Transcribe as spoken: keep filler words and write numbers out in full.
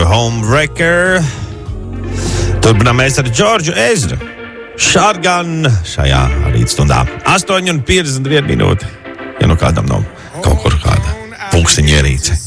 Homewrecker. Turpinām mēs ar Džordžu Ezru. Šārgan šajā rītstundā. astoņi un piecdesmit viena minūte. Ja nu kādam nav kaut kur kāda pulksteņa ierīce.